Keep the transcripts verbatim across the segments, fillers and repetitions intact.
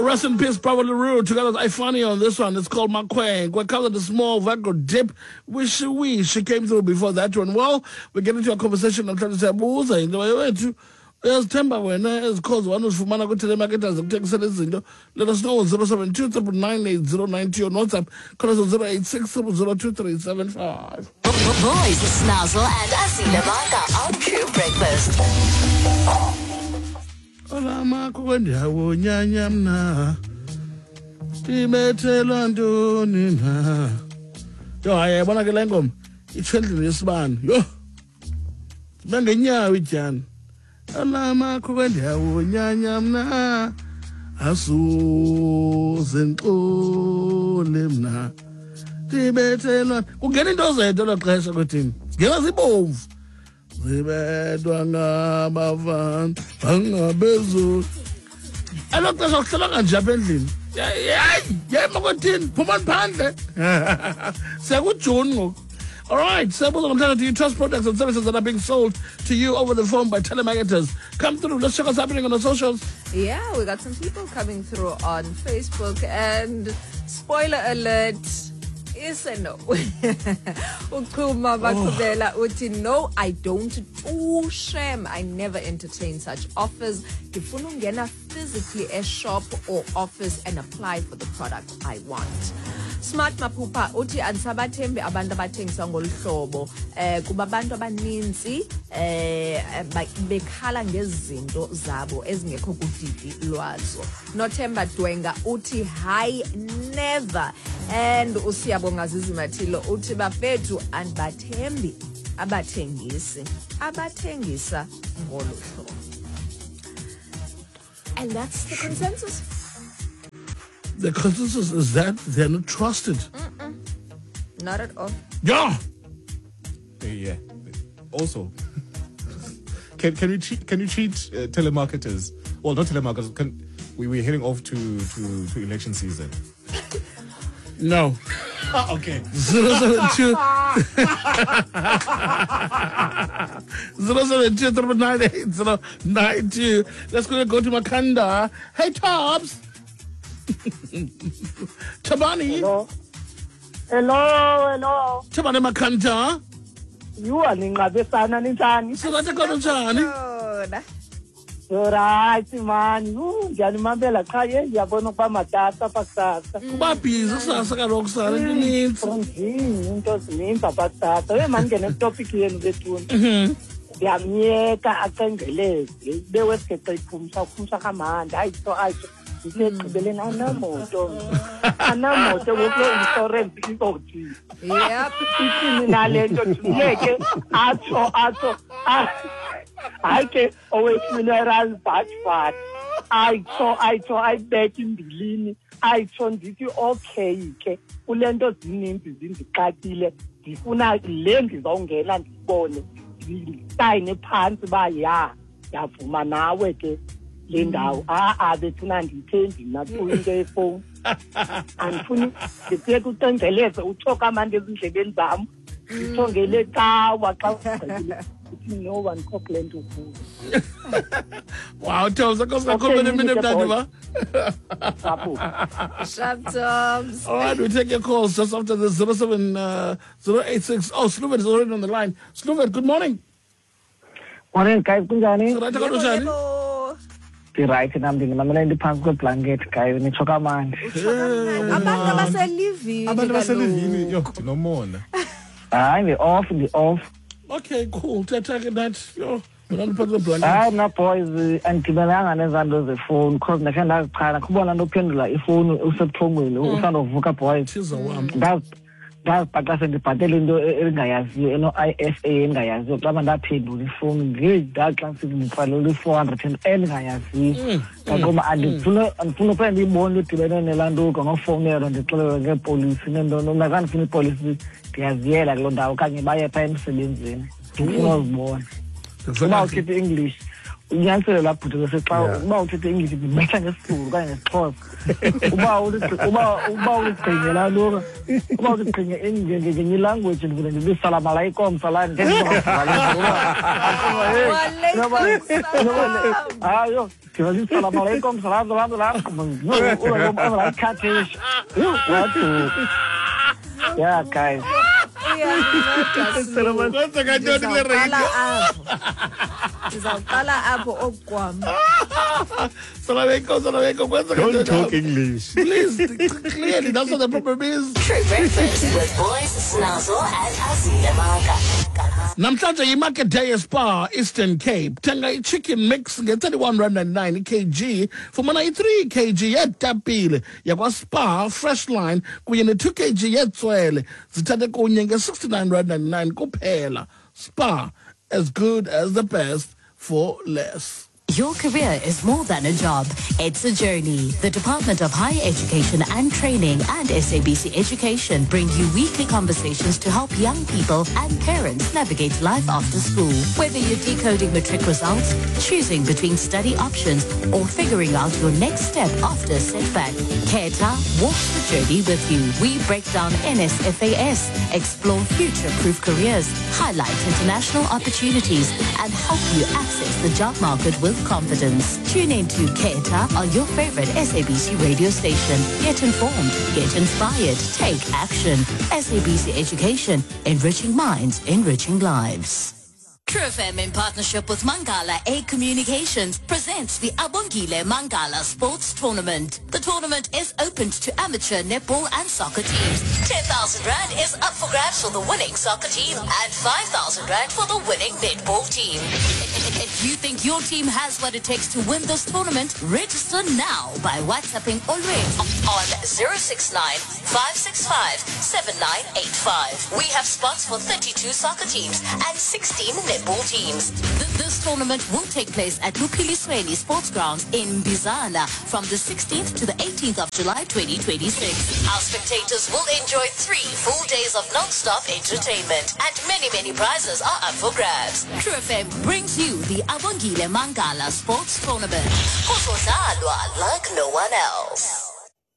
rest in peace, Bravo LaRue. Together with Ifani on this one. It's called Makwe. We covered the small Vago dip. Wish we she came through before that one. Well, we get into a conversation on trying to say, Buza, in the way to. Yes, Temba, when as cause one was for Manago telemarketers and take citizens. Let us know on zero seven two nine eight zero nine two on WhatsApp. Call us on zero eight six zero zero two three seven five. Boys, Snazzle and Asila Manga on True Breakfast. Hola, Marco, when you have Nyanyamna. Tibetelo Antonina. Yo, I want to get Langom. It's helping this man. Yo, Banganya with Jan. Hola, Marco, when you have Nyanyamna. Asu Zentolimna. Tibetelo. Who getting those I don't know, Clash of team. Give us a move. Zibedwanga bavan banga bezu alokho sokuhlala njaphendlini yayi yemakothini phuma phandle sekujuni ngoku. All right, Samples of Montana, do you trust products and services that are being sold to you over the phone by telemarketers? Come through. Let's check what's happening on the socials. Yeah, we got some people coming through on Facebook, and spoiler alert, is a no. Ukuma bakubela uti no, I don't. Oh, shame. I never entertain such offers. Ngifuna ungena physically a shop or office and apply for the product I want. Smart Mapupa uti ansabathembe abantu abathengisa ngolhlobo eh kuba abantu abaninzi eh bekhala ngezinto zabo ezingekho kudidi lwazo. Nothemba Dwenga uti hi never, and usiyabonga Zizimathilo uti bafethu anbathembi abathengisi abathengisa ngolhlobo. And that's the consensus. The consensus is that they're not trusted. Mm-mm. Not at all. Yeah. Yeah. Also, can can we treat can you treat uh, telemarketers? Well, not telemarketers. Can we we're heading off to to, to election season? No. Okay. Zero seven two. Zero seven two triple nine eight zero nine two. Let's go go to Makanda. Hey, Tops. Tabani. Hello. Hello, hello. Tabani Makanda. You are ningabesana ninjani? Singathi khona njani? Right man. You njani mambela cha ye ngiyabona ukuba matata pakusasa. Kuba busy kusasa kaloku sana ininzi. Ngini into zininzi pakusasa. We man ngene topic yenu bethuna. Mhm. Ngiyamyeka acengeleze. Bewesikeqa iphumsa uphumsa kamandi. Hayi so ayiso. Ngigqibelena anamoto. Anamoto ngokho insurance izothi. Yep. Isini nalento ngeke atho atho. I ke always mineral batch fat. I so I so I bet imbilini. I so ndithi okay ke. Kulento zininzi zindiqathile. Ngifuna le ngizongena ndibone. Ngitayine phansi ba ya. Yavuma nawe ke. Le ndawo a a bethuna ndithembi naku into efoni andifuni ngithe kucengeleze uthoka amande ezindlebeni zami ngithongele cawa xa ugqibile uthi no one cockland ukhulu. Wow, tell us a couple of minutes ba. Shut up. All right, we take your calls just after this zero seven zero eight six. Oh, Sluvet is already on the line. Sluvet, good morning. Morning, guys. Kunjani? Right, how are you? Right, and I'm doing my mind pants go blanket, guy, when you talk about Abantu baselivini. Abantu baselivini. Yo, no more. Ah, the off, the off. Okay, cool. Take that. Yo, we're not putting the blanket. Ah, no, boys, and Tibalanga and Zando the phone, because the kind of kind of Kubana no pendula, if phone, Usatongo, Usan of Voca boys. That's that's Patas and the Patelindo Gayazi, you know, I S A and Gayazi, Lamanda paid with the phone, great that classic for four hundred and Gayazi. Agoma and the Puno and Puno Pendi Mondo to Nelando, come off phone there on the police, and no Nagan police, Gaziel, I go down, can you buy a time saloon? Two was born. About it English. inyanisele lapho bese xa uba uthethe English ngibetha ngesizulu kanye ngesixhosa uba uba uba uligcinela lokho uba uligcinye ngenye language ngivule ngibe salam alaikum salam ayo Kevin salam alaikum salam salam salam no no I can't what yeah guys Kwenza kanjani kule radio? Sizawuqala apho okwam. Salam alaikum, salam alaikum. Kwenza Don't kanjani? talk English. Please, clearly, that's what the problem is. True Breakfast with Boys Snazzle and Asina Maka. Namhlanje yi-market day eSpar Eastern Cape. Thenga i-chicken mix nge-thirty-one rand ninety-nine i-kg. Fumana i-three kg yetapile yakwaSpar fresh line kunye ne-two kg yetswele. Zithathe kunye nge-sixty-nine rand ninety-nine kuphela. Spar, as good as the best for less. Your career is more than a job. It's a journey. The Department of Higher Education and Training and S A B C Education bring you weekly conversations to help young people and parents navigate life after school. Whether you're decoding matric results, choosing between study options, or figuring out your next step after a setback, Keta walks the journey with you. We break down N S F A S, explore future-proof careers, highlight international opportunities, and help you access the job market with confidence. Tune in to Keta on your favorite S A B C radio station. Get informed, get inspired, take action. S A B C Education, enriching minds, enriching lives. True F M in partnership with Mangala A Communications presents the Abongile Mangala Sports Tournament. The tournament is open to amateur netball and soccer teams. ten thousand rand is up for grabs for the winning soccer team and five thousand rand for the winning netball team. If you think your team has what it takes to win this tournament, register now by WhatsApping already on zero six nine, five six five, seven nine eight five. We have spots for thirty-two soccer teams and sixteen netball teams. Th- this tournament will take place at Lupilisweni Sports Grounds in Bizana from the sixteenth to the eighteenth of July twenty twenty-six. Our spectators will enjoy three full days of non-stop entertainment and many, many prizes are up for grabs. True F M brings you the Abongile Mangala Sports Tournament. Kuzodlalwa like no one else.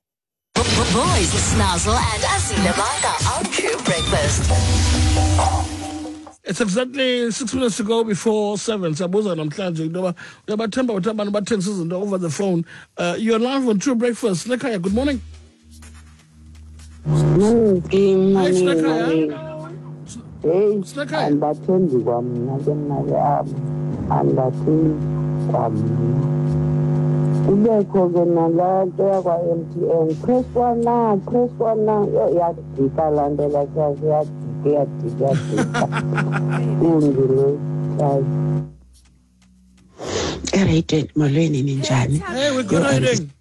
Boys Snazzle and Asina Maka on True Breakfast. It's exactly six minutes to go before seven. Sabuza namhlanje ngoba uyabathemba ukuthi abantu bathengisa izinto over the phone. Uh, you're live on True Breakfast. Lekaya, good morning. Morning, Hi, morning, Lekaya. morning. Hey, Lekaya. andathendi kwamna ke mali apha. Andathendi kwamna. Kubekho ke nalento yakwa-M T N. Press one now, press one now. Yo, yadika laa nto lakhe yadika, yadika, yadika. Kumbi le, chazi. Ereyitweni, molweni ninjani? Hey, we're good evening.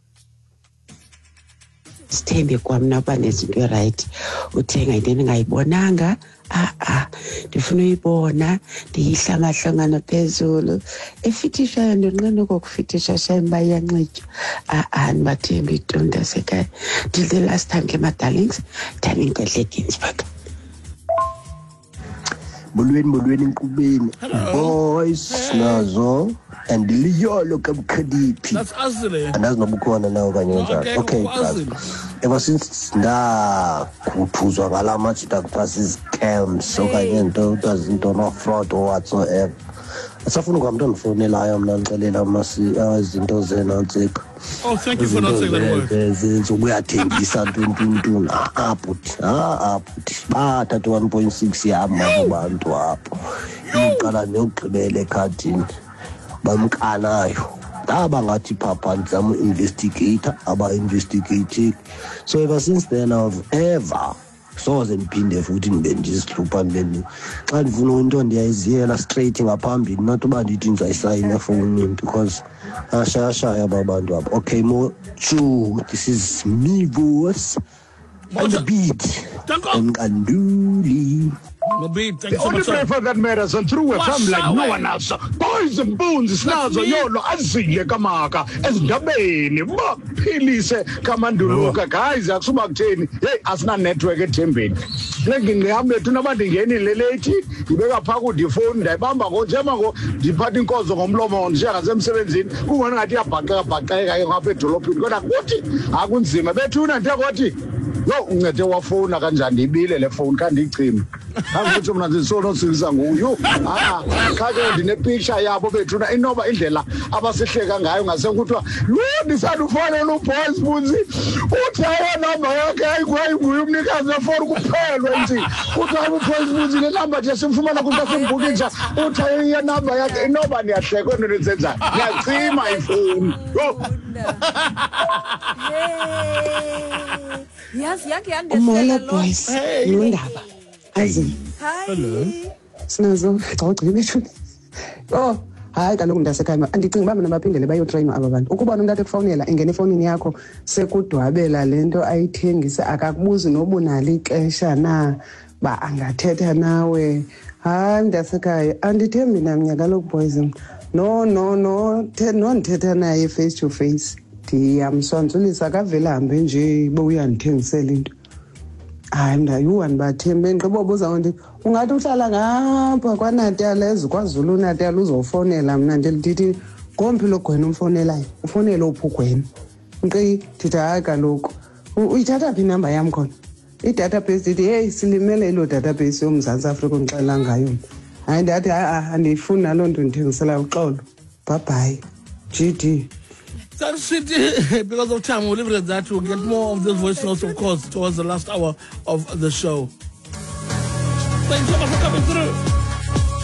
Sithembe kwamna uba nezinto erayithi uthenga into endingayibonanga ah ah ndifuna uyibona ndiyihlamahlangana phezulu efitishwayo ndinqena ukufitishwa shayimba iyanxitywa ah ah ndibathemba itunda sekhaya till the last time ke ma-darlings darling Ginsburg. Molweni molweni inkqubeni boys nazo and liyolo kamkhadiphi That's us today. andazi noba ukhona nawo kanye Okay, njalo okay ukwazi. guys. Ever since ndakhuthuzwa ngala majita kuthiwa zizicams okanye nto kuthiwa zinto no-fraud or whatsoever asafuna kwamntu ondifonelayo mna ndixelela izinto zenantsika Oh, thank you for not saying that word. zokuyathengisa ntuntuntun a-a bhuti a-a bhuti bathatha one point six yam abo bantu apho iqala neyokugqibela ekhadini bamkanayo aba ngathi phapha ndizama u-investigator aba-investigating. So ever since then I've ever soze ndiphinde futhi ndibe ndizihlupha ndibe xa ndifuna into ndiyayiziyela straight ngaphambili not uba ndithi ndizayisayina efowunini because ashayashaya aba bantu apho. Okay mo chu, this is me voice on the beat Danko. emqanduli. No beat. Thank The you so only much, sir. breakfast that matters and through a Wash family like no away. one else. Boys and boons, snazo me. yolo azile kamaka ezindabeni baphilise kamanduluka guys akusuba kutheni hey asina network ethembeni lengingihambe bethu nabantu ngenile late ibeka pha ku phone ndayibamba ngojema ngo ndiphatha inkonzo ngomlomo ndishiya ngasemsebenzini kungona ngathi iyabhaqeka bhaqeka ke ngapha edolophini kodwa kuthi akunzima bethuna nto kwathi yo uncede wafona kanjani ibile le phone kandicima angithi mina ndisono sikisa nguyo ah khake ndine picture yabo bethuna inoba indlela abasihleka ngayo ngase kuthiwa lo ndisandufana lo boys bunzi uthi ayo number yakhe ayikwayi nguye umnikazi wefoni kuphelwa nje uthi ayo boys bunzi le number nje simfumana kuba simbukisha uthi ayo number yakhe inoba niyahleka into nisenza ngiyacima ifoni yo Yes, yakhe Umola yandesela lo. boys nondaba azi Hello. sinazo xogci bethu oh hayi kaloku ndasekhaya andicingi uba mina baphindele bayotrainwa aba bantu ukuba umuntu athi kufonela ingena efowunini yakho sekudwabela lento ayithengisa akakubuzi nobunalo ixesha na ba angathetha nawe hayi ndasekhaya andithembi namnya kaloku boys no no no no ndithetha naye face to face ndiyamsondzulisa akavele hambe nje bowuyandithengisela into hayi mndayiwani bathembe ngqibobuza nto ungathi uhlala ngapha kwaNatal eziKwaZulu Natal uzofonela mna ndithi komphi logwena umfonelayo ufonele uphugwena nkqi ndithi hayi kaloku uyithatha phi inamba yam khona i-database dithi hey silimele ilo database yomzantsi Afrika undixelela ngayo hayi ndathi ha andiyifuni naloo nto ndithengisela uxolo bye-bye G D. That's City. Because of time, we'll leave it at that. We'll get more of this voice notes, of course, towards the last hour of the show. Thanks so much for coming through.